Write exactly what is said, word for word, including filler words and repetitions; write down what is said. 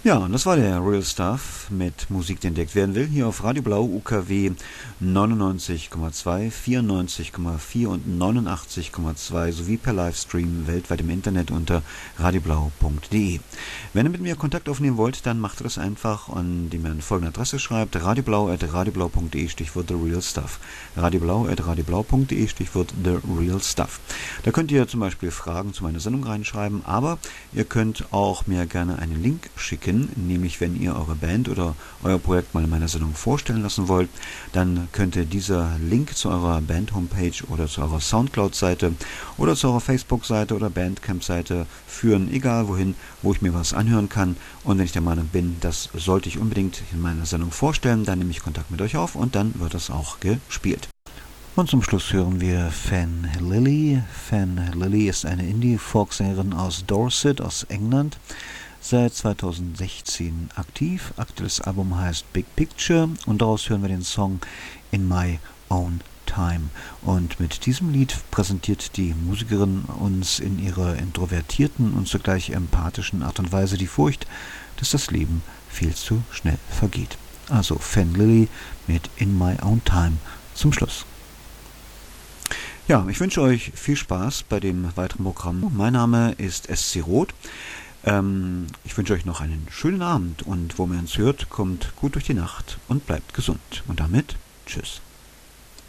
Ja, und das war der Real Stuff mit Musik, die entdeckt werden will, hier auf Radio Blau U K W neunundneunzig Komma zwei, vierundneunzig Komma vier und neunundachtzig Komma zwei sowie per Livestream weltweit im Internet unter radioblau punkt de. Wenn ihr mit mir Kontakt aufnehmen wollt, dann macht ihr das einfach, indem ihr an folgende Adresse schreibt: radioblau at radioblau punkt de, Stichwort The Real Stuff. radioblau at radioblau punkt de, Stichwort The Real Stuff. Da könnt ihr zum Beispiel Fragen zu meiner Sendung reinschreiben, aber ihr könnt auch mir gerne einen Link schicken, nämlich wenn ihr eure Band oder euer Projekt mal in meiner Sendung vorstellen lassen wollt, dann könnte dieser Link zu eurer Band-Homepage oder zu eurer Soundcloud-Seite oder zu eurer Facebook-Seite oder Bandcamp-Seite führen, egal wohin, wo ich mir was anhören kann. Und wenn ich der Meinung bin, das sollte ich unbedingt in meiner Sendung vorstellen, dann nehme ich Kontakt mit euch auf und dann wird das auch gespielt. Und zum Schluss hören wir Fan Lily. Fan Lily ist eine Indie-Folksängerin aus Dorset, aus England. Seit zweitausendsechzehn aktiv. Aktuelles Album heißt Big Picture und daraus hören wir den Song In My Own Time. Und mit diesem Lied präsentiert die Musikerin uns in ihrer introvertierten und zugleich empathischen Art und Weise die Furcht, dass das Leben viel zu schnell vergeht. Also Fan Lily mit In My Own Time zum Schluss. Ja, ich wünsche euch viel Spaß bei dem weiteren Programm. Mein Name ist S C Roth. Ähm, ich wünsche euch noch einen schönen Abend und wo man uns hört, kommt gut durch die Nacht und bleibt gesund. Und damit, tschüss.